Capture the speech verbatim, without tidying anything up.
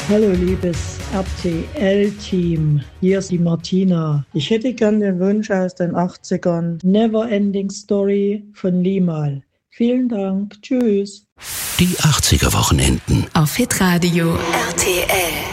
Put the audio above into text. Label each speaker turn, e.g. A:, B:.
A: Hallo liebes R T L-Team, hier ist die Martina. Ich hätte gern den Wunsch aus den achtzigern, Never Ending Story von Limahl. Vielen Dank, tschüss.
B: Die achtziger Wochenenden
C: auf Hitradio R T L.